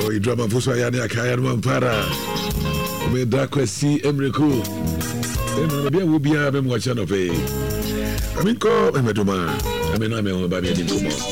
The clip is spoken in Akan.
Oh, drama for so yani akaya no mampara. Me da kwesi emreko. Bia wo bia be mo cha no pe. Ami ko me meduma. Ami na me ho ba bia di komo.